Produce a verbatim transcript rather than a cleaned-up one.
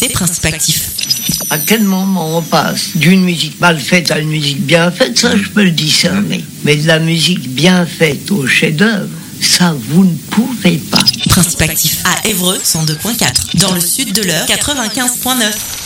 des Principes Actifs. À quel moment on passe d'une musique mal faite à une musique bien faite, ça je peux le discerner. Mais de la musique bien faite au chef-d'œuvre, ça vous ne pouvez pas. Principes Actifs à Évreux cent deux point quatre, dans le sud de l'Eure quatre-vingt-quinze point neuf.